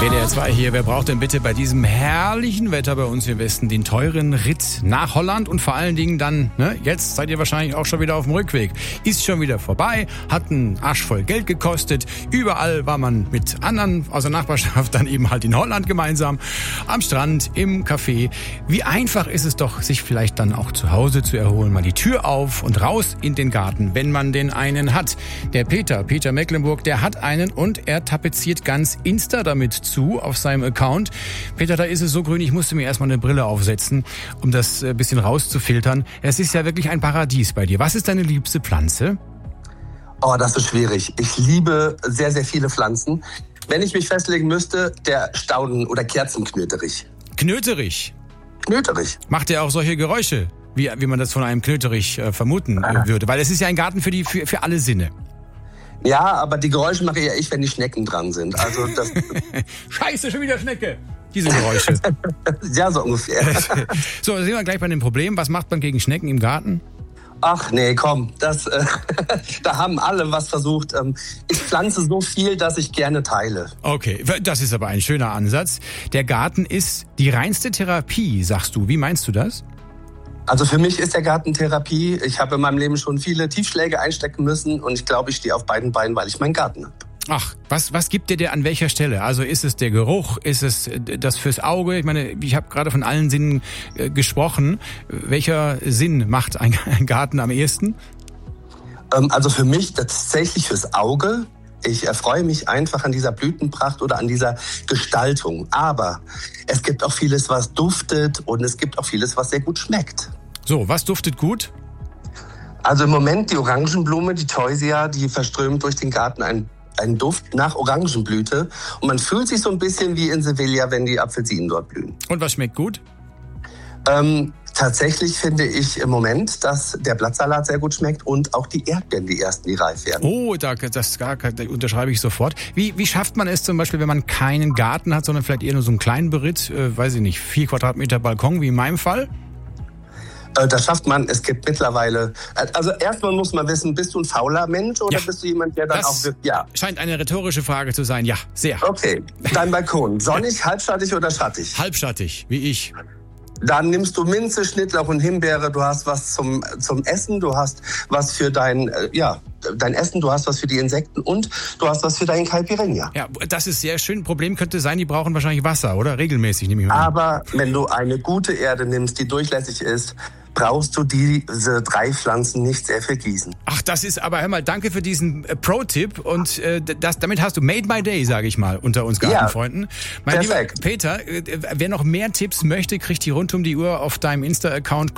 WDR 2 hier. Wer braucht denn bitte bei diesem herrlichen Wetter bei uns im Westen den teuren Ritt nach Holland und vor allen Dingen dann, jetzt seid ihr wahrscheinlich auch schon wieder auf dem Rückweg. Ist schon wieder vorbei, hat einen Arsch voll Geld gekostet. Überall war man mit anderen aus der Nachbarschaft dann eben halt in Holland gemeinsam. Am Strand, im Café. Wie einfach ist es doch, sich vielleicht dann auch zu Hause zu erholen. Mal die Tür auf und raus in den Garten, wenn man den einen hat. Der Peter Mecklenburg, der hat einen und er tapeziert ganz Insta damit zu auf seinem Account. Peter, da ist es so grün, ich musste mir erstmal eine Brille aufsetzen, um das ein bisschen rauszufiltern. Es ist ja wirklich ein Paradies bei dir. Was ist deine liebste Pflanze? Oh, das ist schwierig. Ich liebe sehr, sehr viele Pflanzen. Wenn ich mich festlegen müsste, der Staunen- oder Kerzenknöterich. Knöterich? Knöterich. Macht er auch solche Geräusche, wie man das von einem Knöterich vermuten würde? Weil es ist ja ein Garten für alle Sinne. Ja, aber die Geräusche mache eher ich, wenn die Schnecken dran sind. Also das Scheiße, schon wieder Schnecke. Diese Geräusche. Ja, so ungefähr. So, sind wir gleich bei dem Problem. Was macht man gegen Schnecken im Garten? Ach nee, komm, da haben alle was versucht. Ich pflanze so viel, dass ich gerne teile. Okay, das ist aber ein schöner Ansatz. Der Garten ist die reinste Therapie, sagst du. Wie meinst du das? Also für mich ist der Garten Therapie. Ich habe in meinem Leben schon viele Tiefschläge einstecken müssen und ich glaube, ich stehe auf beiden Beinen, weil ich meinen Garten habe. Ach, was gibt dir an welcher Stelle? Also ist es der Geruch? Ist es das fürs Auge? Ich meine, ich habe gerade von allen Sinnen gesprochen. Welcher Sinn macht ein Garten am ehesten? Also für mich tatsächlich fürs Auge. Ich erfreue mich einfach an dieser Blütenpracht oder an dieser Gestaltung. Aber es gibt auch vieles, was duftet und es gibt auch vieles, was sehr gut schmeckt. So, was duftet gut? Also im Moment die Orangenblume, die Theusia, die verströmt durch den Garten einen Duft nach Orangenblüte. Und man fühlt sich so ein bisschen wie in Sevilla, wenn die Apfelsinen dort blühen. Und was schmeckt gut? Tatsächlich finde ich im Moment, dass der Blattsalat sehr gut schmeckt und auch die Erdbeeren, die ersten, die reif werden. Oh, das unterschreibe ich sofort. Wie schafft man es zum Beispiel, wenn man keinen Garten hat, sondern vielleicht eher nur so einen kleinen Beritt, 4 Quadratmeter Balkon, wie in meinem Fall? Das schafft man. Es gibt mittlerweile, also erstmal muss man wissen, bist du ein fauler Mensch oder bist du jemand, der dann das auch wirklich, ja. Scheint eine rhetorische Frage zu sein. Ja, sehr. Okay, dein Balkon. Sonnig, halbschattig oder schattig? Halbschattig, wie ich. Dann nimmst du Minze, Schnittlauch und Himbeere. Du hast was zum Essen, du hast was für dein Essen, du hast was für die Insekten und du hast was für deinen Caipirinha. Ja, das ist sehr schön. Problem könnte sein, die brauchen wahrscheinlich Wasser, oder? Regelmäßig, nehme ich mal an. Aber wenn du eine gute Erde nimmst, die durchlässig ist, brauchst du diese 3 Pflanzen nicht sehr viel gießen. Ach, das ist aber, hör mal, danke für diesen Pro-Tipp und damit hast du made my day, sage ich mal, unter uns Gartenfreunden. Mein perfekt. Lieber Peter, wer noch mehr Tipps möchte, kriegt die rund um die Uhr auf deinem Insta-Account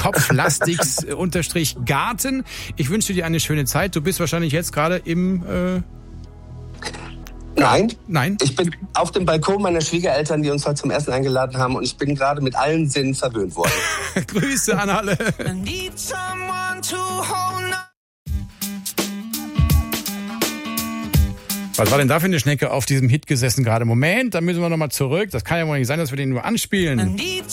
kopflastigs_Garten. Ich wünsche dir eine schöne Zeit. Du bist wahrscheinlich jetzt gerade im... Nein. Ich bin auf dem Balkon meiner Schwiegereltern, die uns heute zum Essen eingeladen haben und ich bin gerade mit allen Sinnen verwöhnt worden. Grüße an alle. Was war denn da für eine Schnecke auf diesem Hit gesessen gerade? Moment, da müssen wir nochmal zurück. Das kann ja wohl nicht sein, dass wir den nur anspielen.